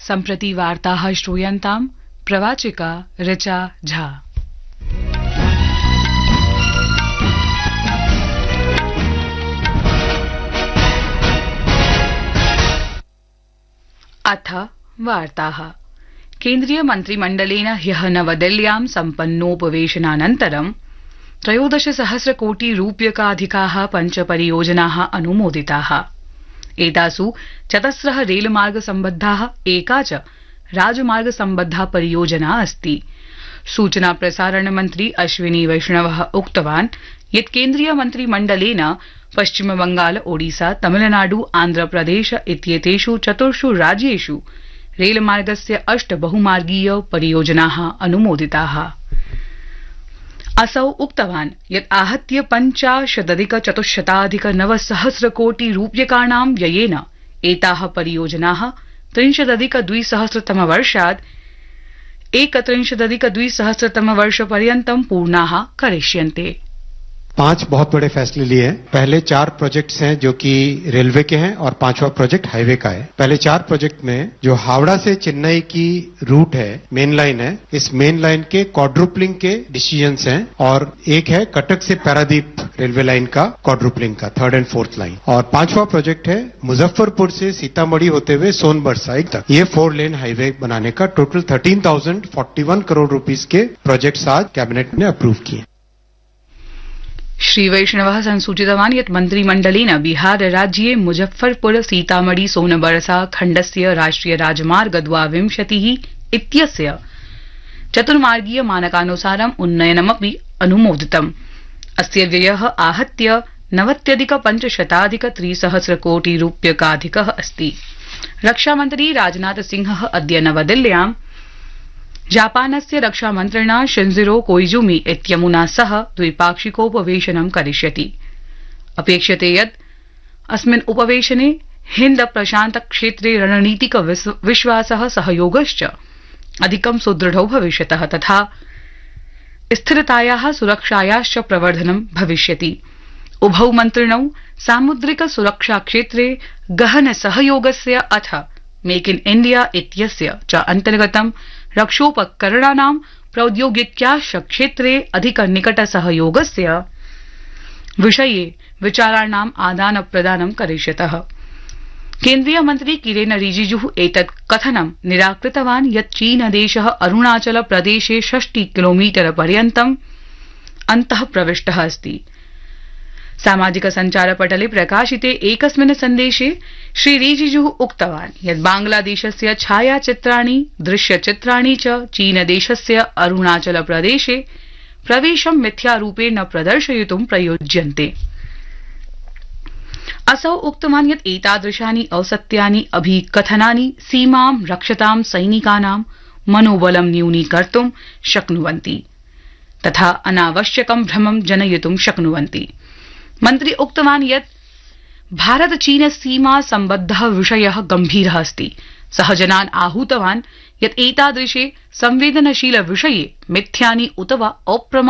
सम्प्रति वार्ताः श्रूयन्ताम् प्रवाचिका ऋचा झा। अथ वार्ताः। केन्द्रीय मन्त्रिमण्डलेन ह्यः नवदिल्ल्यां सम्पन्नोपवेशनानन्तरं 13,000 कोटि रूप्यकाधिकाः पञ्च परियोजनाः अनुमोदिताः। एतासु 4 रेलमार्ग सम्बद्धाः, एका च राजमार्ग सम्बद्धा परियोजना अस्ति। सूचना प्रसारण मन्त्री अश्विनी वैष्णवः उक्तवान् यत् केन्द्रीय मन्त्रिमण्डलेन पश्चिम बंगाल, ओडिशा, तमिलनाडु, आन्ध्रप्रदेश इत्येतेषु 4 राज्येषु रेलमार्गस्य 8 बहुमार्गीय परियोजनाः अनुमोदिताः। असौ उक्तवान् यत् आहत्य 50,400,900 कोटि रूप्यकाणां व्ययेन एताः परियोजनाः 30,200 तमवर्षात् 31,200 तमवर्षपर्यन्तं पूर्णाः करिष्यन्ते। 5 बहुत बड़े फैसले लिए हैं। पहले 4 प्रोजेक्ट्स हैं जो कि रेलवे के हैं और 5वां प्रोजेक्ट हाईवे का है। पहले 4 प्रोजेक्ट में जो हावड़ा से चेन्नई की रूट है, मेन लाइन है, इस मेन लाइन के क्वाड्रुपलिंग के डिसीजंस हैं और एक है कटक से पारादीप रेलवे लाइन का क्वाड्रुपलिंग का 3rd and 4th लाइन। और 5वां प्रोजेक्ट है मुजफ्फरपुर से सीतामढ़ी होते हुए सोनभद्र साइड तक ये 4 लेन हाईवे बनाने का। टोटल 13,041 करोड़ रुपीस के प्रोजेक्ट्स आज कैबिनेट ने अप्रूव किए। श्री वैष्णवः संसूचितवान् यत् मन्त्रिमण्डलेन बिहार राज्ये मुजफ्फरपुर सीतामढ़ी सोनबरसा खण्डस्य राष्ट्रिय राजमार्ग 22 इत्यस्य चतुर्मार्गीय मानकानुसारम् उन्नयनमपि अनुमोदितम्। अस्य व्ययः आहत्य 90,500,300 कोटि रूप्यकाधिकः अस्ति। रक्षामन्त्री राजनाथ सिंहः अद्य नवदिल्ल्यां जापानस्य रक्षामन्त्रिणा शिंजिरो कोइजुमी इत्यमुना सह द्विपाक्षिकोपवेशनं करिष्यति। अपेक्ष्यते यत् अस्मिन् उपवेशने हिन्द प्रशान्त क्षेत्रे रणनीतिक विश्वासः सहयोगश्च अधिकं सुदृढौ भविष्यतः तथा स्थिरतायाः सुरक्षायाश्च प्रवर्धनं भविष्यति। उभौ मन्त्रिणौ सामुद्रिक सुरक्षा क्षेत्रे गहन सहयोगस्य अथ मेक इन इण्डिया इत्यस्य च अन्तर्गतं रक्षोपकरणानां प्रौद्योगिक्याश्च क्षेत्रे अधिक निकट सहयोगस्य विषये विचाराणाम् आदान प्रदानं करिष्यतः। केन्द्रीय मन्त्री किरेन रिजिजुः एतत् कथनं निराकृतवान् यत् चीनदेशः अरुणाचल प्रदेशे 60 किलोमीटर पर्यन्तम् अन्तः प्रविष्टः अस्ति। सामाजिक सञ्चारपटले प्रकाशिते एकस्मिन् सन्देशे श्री रिजिजुः उक्तवान् यत् बांग्लादेशस्य छायाचित्राणि, दृश्यचित्राणि च चीनदेशस्य अरुणाचल प्रदेशे प्रवेशं मिथ्यारूपेण प्रदर्शयितुं प्रयुज्यन्ते। असौ उक्तवान् यत् एतादृशानि असत्यानि अभिकथनानि सीमां रक्षतां सैनिकानां मनोबलं न्यूनीकर्तुं शक्नुवन्ति तथा अनावश्यकं भ्रमं जनयितुं शक्नुवन्ति। मन्त्री उक्तवान् यत् भारत चीन सीमा सम्बद्धः विषयः गम्भीरः अस्ति। सः जनान् आहूतवान् यत् एतादृशे संवेदनशील विषये मिथ्यानि उत वा अप्रमा